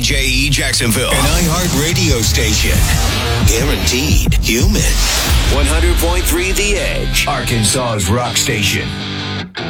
WJE Jacksonville, an iHeart radio station. Guaranteed human. 100.3 The Edge, Arkansas's rock station.